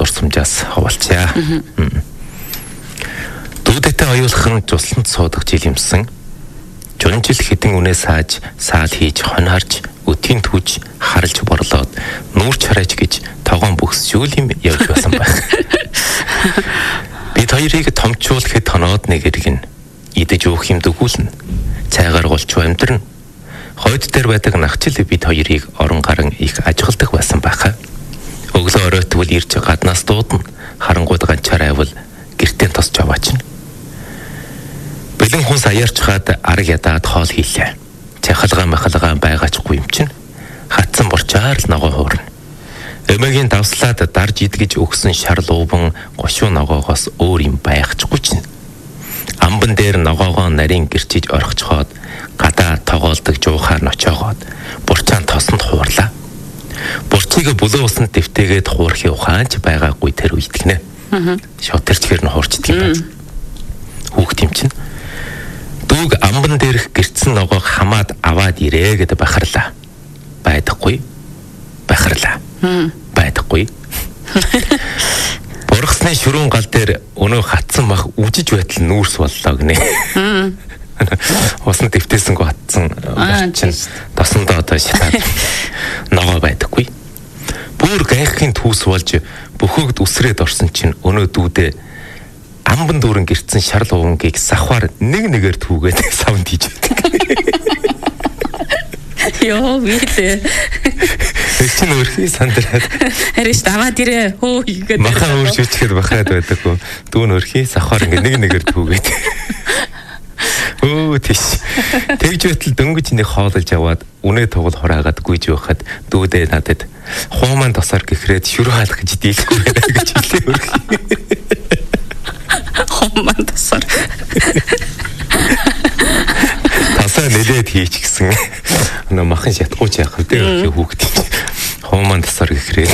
дурсамжаас хаваалчаа. Дүүдэтэй оюулхан цусланд суудаг жилимсэн. Жунжил хідэн үнэ саал хийж хонхарж өтийн түүж харалж борлоод нүүрч хараач гэж тогоон бөхсжүүл юм явж байсан байх. Бид хоёрыг томчуулахад тоноод нэг иргэн идэж уух юм дөгүүлнэ. Цайгаар голч амьдрна. Хойд дээр байдаг нахчил бид хоёрыг орон гарan их ажиглдаг байсан байхаа. Өглөө оройтвол ирж гаднаас дуудана. Харангууд ганчаар айвал гэртээ тосч аваачна. Бэлэн хүн саярч хаад арга ядаад хоол хийлээ. Чахалгаа байгаачгүй юм чинь. Хатсан борчаар л ногоо хуурна. Эмэгийн давслаад дарж идгэж өгсөн шар луубан гошуу ногоогоос өөр юм байхчгүй чинь. Амбан дээр ногоогоо нарийн гэрчиж орхичхоод гадаа тоглолдог жуухаар ночоогоод бурчаан тосонд хуурлаа. Бурцыг бүлээн усанд дэвтээгээд хуурхи ухаанч байгаагүй тэр үед гинэ. Шотэрч хэр нь хуурчдаг юм байна. Хүүхд юм чинь. Дүүг амбан дээрх гэрцэн ногоог хамаад аваад ирээ гэдэг бахарлаа. Байдаггүй. Бургасны ширүүн гал дээр өнөө хатсан мах үжиж байтал нүүрс боллоо гинэ. Усан дэвтээсэнгөө хатсан чинь тосондоо одоо шатаад ногоо байдаггүй. Бүр гайххийн түүс болж бөхөөд үсрээд орсон чинь өнөө дүүдээ амбан дүүрэн гэрцэн шар луунгийг сахвар нэгээр түүгээд савнд хийж байдаг. Йоо вилээ. Эцэн өрхий сандраад. Харин даваад ирээ. Хөө хийгээд. Маха өөрчөчгээд бахаад байдаггүй. Дүүн өрхий сахвар нэгээр түүгээд. Өө тийш. Тэгж байтал дөнгөж нэг хоололж яваад үнэ тугал хураагаад гүйж байхад дүүдээ надад хууман тосоор гэхрээд шүрүү хаалах гэж дийлэхгүй байна гэж хэлээ өрхий. Хууман тосоор. Тасаа нэлээд хийч гисэн. Нөө махан шатгүй ч яах вэ хүүхд. Хууман тосоор гэхрээд.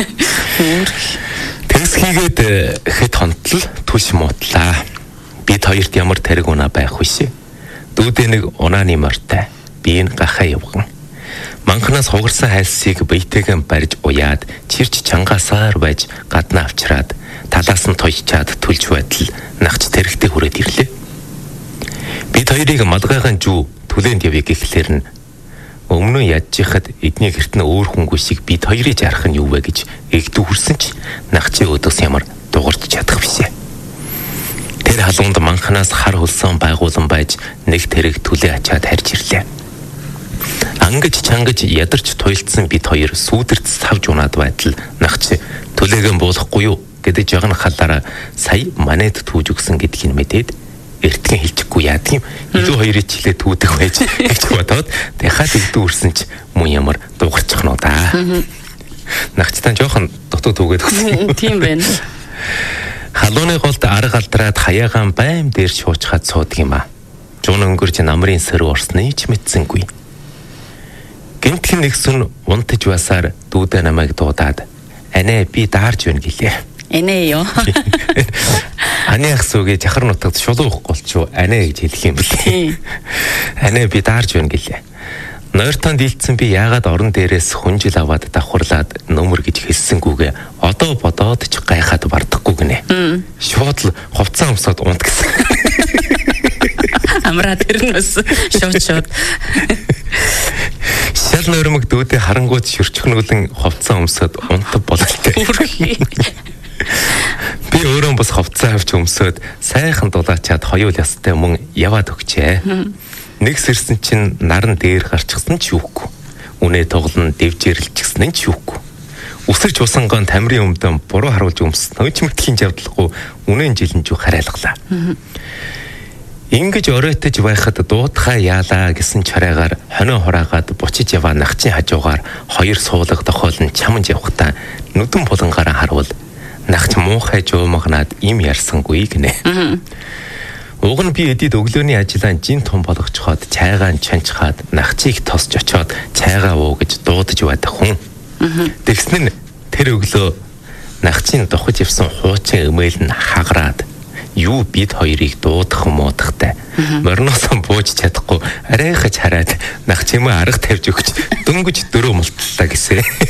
Тэгс хийгээд хэд хонтол түш муутлаа. Бид хоёрт ямар тариг унаа байх вэ? Дүүдээ нэг унааны мортай. Би энэ гахаа явган. Манхнаас хугарсан хайлсыг биетэйгэн барьж уяад чирч чангаасаар байж гадна авчираад талаас нь тойчаад түлж байтал нагч тэрэгтэй хүрээд ирлээ. Бид хоёрыг малгайхан жүү түлэнд явъя гэхлээр нь өмнө нь ядчихад эдний гэрт нь өөр хүнгүй шиг бид хоёрыг жарах нь юу вэ гэж эгдүү хүрсэн ч нагчийн өдөөс ямар дугарч чадах бишээ. Тэр халуунд манханаас хар хөлсөн байгуулан байж нэг тэрэг түлээ ачаад харж ирлээ. Ангаж чангаж ядарч туйлдсан бид хоёр сүүдэрт савж унаад байтал нагч түлээгэн буулахгүй юу гэдэг жагна халаараа сая манайд түүж өгсөн гэдгийг мэдээд эртхэн хэлчихгүй яадаг юм. Илүү хоёрыг чилээ түүдэг байж гэж бодоод дахиад эгдүү үрсэн ч мөн ямар дугарчих нөө да. Нагчтан жоохон дутуу түүгээд өгсөн. Тийм байна. Халууны голд арга алдраад хаягаан байм дээр шуучхад суудаг юм а. Жуун өнгөрч намрын сэрүү орсны ч мэдсэнгүй. Гэмтхэн нэгсэн унтаж басаар дүүдэ намайг дуудаад "Анаа би даарж байна" гэлээ. Энэ ёо. Аны ах сүгээ жахар нутагт шулуух голчуу анаа гэж хэлэх юм бэлээ. Анаа би даарж байна гэлээ. Нойртонд дийлдсэн би яагаад орон дээрээс хүнжил аваад давхарлаад нөмөр гэж хэлсэнгүүгээ одоо бодоод ч гайхаад бардахгүй гинэ. Шууд л хувцас өмсөд унт гэсэн. Амраа тэрнээс шууд. Шал нөрмөг дүүдээ харангууд шүрчгнүүлэн хувцас өмсөд унтав бололтой. Би өөрөө бас хувцас авч өмсөд сайхан дулаачаад хоёул ястай мөн яваад өгчээ. Нэг сэрсэн чинь наран дээр гарчихсан ч юухгүй. Үнэ тоглон дэвжэрлчихсэн нь ч юухгүй. Үсэрч усангон тамирын өмдөн буруу харуулж өмснө ч мэтхийн жавдлахгүй үнэн жилэн жүү хараалглаа. Ингэж оройтож байхад дуутхаа яалаа гэсэн чараагаар хонио хураагаад бучиж яваа нагчийн хажуугаар хоёр суулга дохоолн чамж явхтаа нүдэн булангаараа харуул нагч муухай жуумагнаад им ярьсангүй гинэ. Уг нь би эдид өглөөний ажиллаан жин том болгочхоод чайгаан чанчхаад нагчийг тосч очоод чайгаа уу гэж дуудаж байдаг хүн. Тэгсэн нь тэр өглөө нагчийн дохож явсан хуучин эмээл нь хагараад юу бид хоёрыг дуудах муудахтай. Морносон бууж чадахгүй арайхаж хараад нагч юмаа арга тавьж өгч дөнгөж дөрөв мултлаа гэсэн.